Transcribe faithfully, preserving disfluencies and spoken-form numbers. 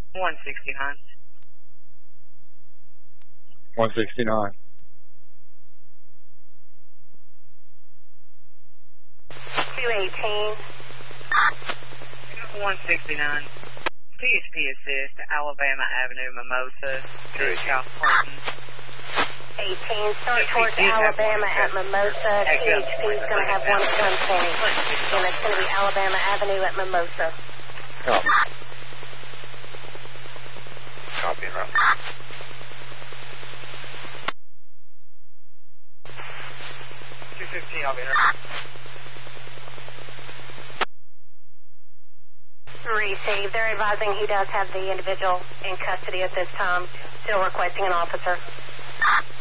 one sixty-nine. one sixty-nine. two eighteen. one sixty-nine. P S P assist, Alabama Avenue, Mimosa, South Clinton. eighteen, start towards Alabama at Mimosa. P H P is going to have one ten twenty. And it's going to be Alabama Avenue at Mimosa. Copy. Copy and route. two fifteen, I'll be there. Received. They're advising he does have the individual in custody at this time. Still requesting an officer.